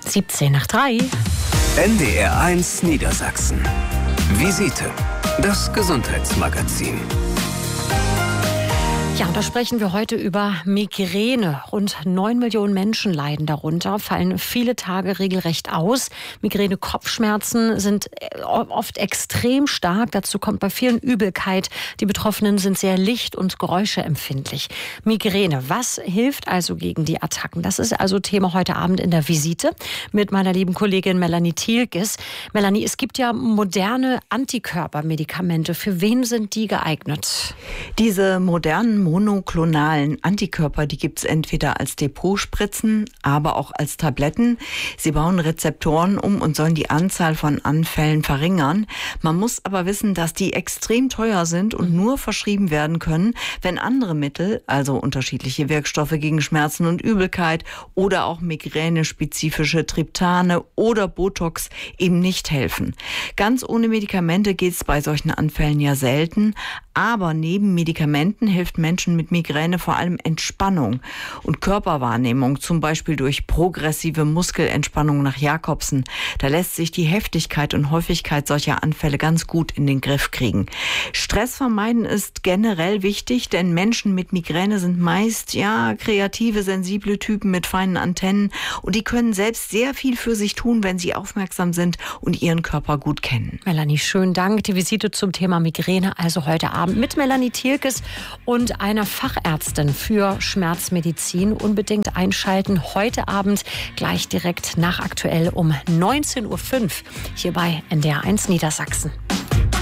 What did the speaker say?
17:03. NDR1 Niedersachsen. Visite. Das Gesundheitsmagazin. Ja, und da sprechen wir heute über Migräne. Rund 9 Millionen Menschen leiden darunter, fallen viele Tage regelrecht aus. Migräne-Kopfschmerzen sind oft extrem stark. Dazu kommt bei vielen Übelkeit. Die Betroffenen sind sehr licht- und geräuscheempfindlich. Migräne, was hilft also gegen die Attacken? Das ist also Thema heute Abend in der Visite mit meiner lieben Kollegin Melanie Thielkes. Melanie, es gibt ja moderne Antikörpermedikamente. Für wen sind die geeignet? Diese modernen monoklonalen Antikörper, die gibt es entweder als Depotspritzen, aber auch als Tabletten. Sie bauen Rezeptoren um und sollen die Anzahl von Anfällen verringern. Man muss aber wissen, dass die extrem teuer sind und nur verschrieben werden können, wenn andere Mittel, also unterschiedliche Wirkstoffe gegen Schmerzen und Übelkeit oder auch migräne-spezifische Triptane oder Botox eben nicht helfen. Ganz ohne Medikamente geht es bei solchen Anfällen ja selten, aber neben Medikamenten hilft Menschen mit Migräne vor allem Entspannung und Körperwahrnehmung, zum Beispiel durch progressive Muskelentspannung nach Jacobsen. Da lässt sich die Heftigkeit und Häufigkeit solcher Anfälle ganz gut in den Griff kriegen. Stress vermeiden ist generell wichtig, denn Menschen mit Migräne sind meist kreative, sensible Typen mit feinen Antennen und die können selbst sehr viel für sich tun, wenn sie aufmerksam sind und ihren Körper gut kennen. Melanie, schönen Dank. Die Visite zum Thema Migräne also heute Abend mit Melanie Thielkes und einer Fachärztin für Schmerzmedizin. Unbedingt einschalten heute Abend gleich direkt nach aktuell um 19:05 Uhr hier bei NDR1 Niedersachsen.